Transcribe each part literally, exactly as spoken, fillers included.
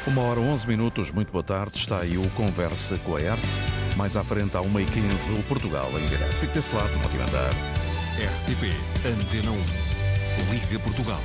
Uma hora, onze minutos, muito boa tarde. Está aí o Conversa com a E R S. Mais à frente há uma e quinze, o Portugal em direto. Fique desse lado, não pode andar. R T P Antena um. Liga Portugal.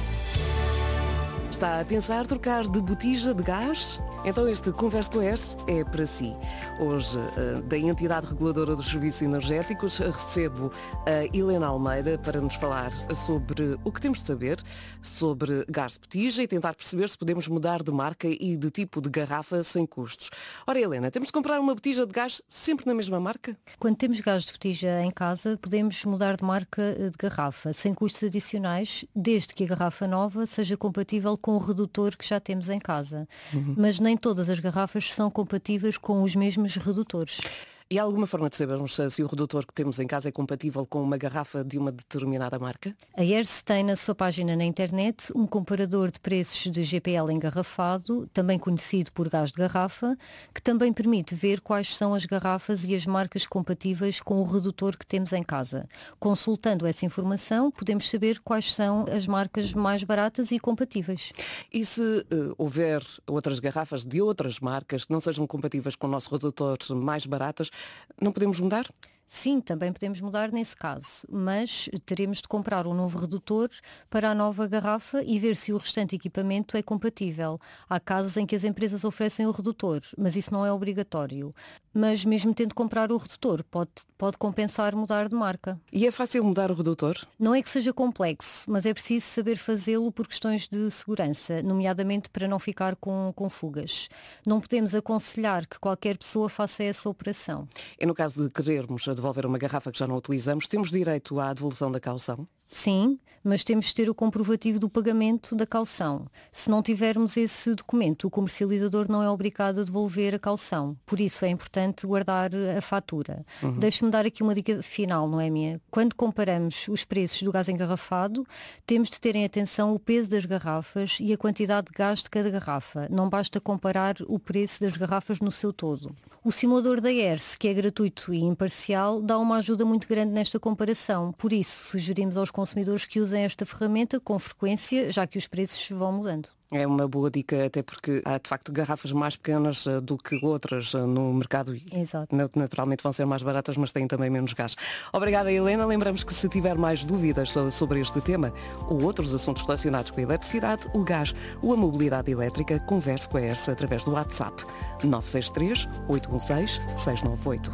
Está a pensar trocar de botija de gás? Então este Conversa com a E R S é para si. Hoje, da Entidade Reguladora dos Serviços Energéticos, recebo a Helena Almeida para nos falar sobre o que temos de saber sobre gás de botija e tentar perceber se podemos mudar de marca e de tipo de garrafa sem custos. Ora, Helena, temos de comprar uma botija de gás sempre na mesma marca? Quando temos gás de botija em casa, podemos mudar de marca de garrafa, sem custos adicionais, desde que a garrafa nova seja compatível com o redutor que já temos em casa. Uhum. Mas nem todas as garrafas são compatíveis com os mesmos redutores. E há alguma forma de sabermos se o redutor que temos em casa é compatível com uma garrafa de uma determinada marca? A E R S tem na sua página na internet um comparador de preços de G P L engarrafado, também conhecido por gás de garrafa, que também permite ver quais são as garrafas e as marcas compatíveis com o redutor que temos em casa. Consultando essa informação, podemos saber quais são as marcas mais baratas e compatíveis. E se uh, houver outras garrafas de outras marcas que não sejam compatíveis com o nosso redutor mais baratas, não podemos mudar? Sim, também podemos mudar nesse caso, mas teremos de comprar um novo redutor para a nova garrafa e ver se o restante equipamento é compatível. Há casos em que as empresas oferecem o redutor, mas isso não é obrigatório. Mas mesmo tendo de comprar o redutor, pode, pode compensar mudar de marca. E é fácil mudar o redutor? Não é que seja complexo, mas é preciso saber fazê-lo por questões de segurança, nomeadamente para não ficar com, com fugas. Não podemos aconselhar que qualquer pessoa faça essa operação. E no caso de querermos devolver uma garrafa que já não utilizamos, temos direito à devolução da caução? Sim, mas temos de ter o comprovativo do pagamento da caução. Se não tivermos esse documento, o comercializador não é obrigado a devolver a caução. Por isso é importante guardar a fatura. Uhum. Deixe-me dar aqui uma dica final, não é minha? Quando comparamos os preços do gás engarrafado, temos de ter em atenção o peso das garrafas e a quantidade de gás de cada garrafa. Não basta comparar o preço das garrafas no seu todo. O simulador da E R S, que é gratuito e imparcial, dá uma ajuda muito grande nesta comparação. Por isso, sugerimos aos consumidores que usem esta ferramenta com frequência, já que os preços vão mudando. É uma boa dica, até porque há de facto garrafas mais pequenas uh, do que outras uh, no mercado. Exato. Naturalmente vão ser mais baratas, mas têm também menos gás. Obrigada, Helena. Lembramos que se tiver mais dúvidas sobre este tema ou outros assuntos relacionados com a eletricidade, o gás ou a mobilidade elétrica, converse com a E R S através do WhatsApp nove seis três, oito um seis, seis nove oito.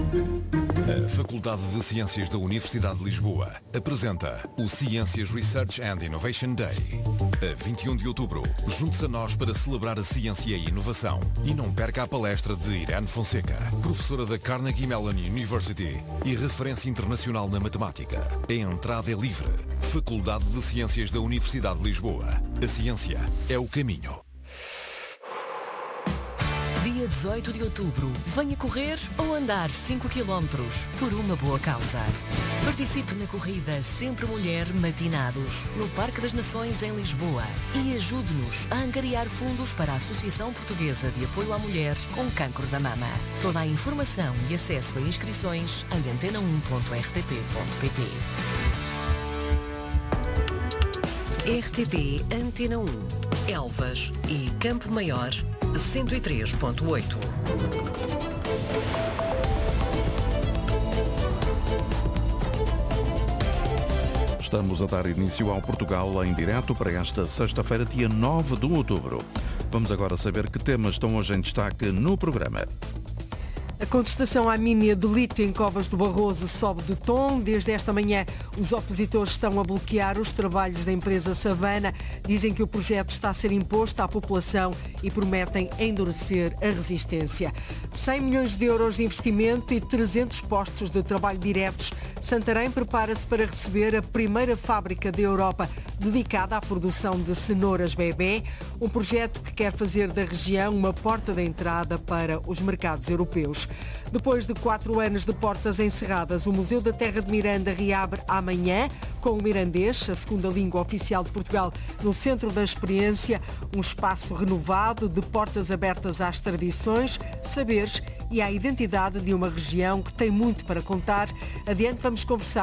A Faculdade de Ciências da Universidade de Lisboa apresenta o Ciências Research and Innovation Day. A vinte e um de outubro, junte-se a nós para celebrar a ciência e a inovação. E não perca a palestra de Irene Fonseca, professora da Carnegie Mellon University e referência internacional na matemática. A entrada é livre. Faculdade de Ciências da Universidade de Lisboa. A ciência é o caminho. Dia dezoito de outubro, venha correr ou andar cinco quilómetros por uma boa causa. Participe na corrida Sempre Mulher Matinados, no Parque das Nações em Lisboa, e ajude-nos a angariar fundos para a Associação Portuguesa de Apoio à Mulher com Cancro da Mama. Toda a informação e acesso a inscrições em antena um ponto r t p ponto p t. R T P Antena um, Elvas e Campo Maior, cento e três ponto oito. Estamos a dar início ao Portugal em direto para esta sexta-feira, dia nove de outubro. Vamos agora saber que temas estão hoje em destaque no programa. A contestação à mina de lítio em Covas do Barroso sobe de tom. Desde esta manhã, os opositores estão a bloquear os trabalhos da empresa Savana. Dizem que o projeto está a ser imposto à população e prometem endurecer a resistência. cem milhões de euros de investimento e trezentos postos de trabalho diretos. Santarém prepara-se para receber a primeira fábrica da Europa dedicada à produção de cenouras bebé, um projeto que quer fazer da região uma porta de entrada para os mercados europeus. Depois de quatro anos de portas encerradas, o Museu da Terra de Miranda reabre amanhã com o mirandês, a segunda língua oficial de Portugal, no centro da experiência, um espaço renovado de portas abertas às tradições, saberes e à identidade de uma região que tem muito para contar. Adiante, vamos conversar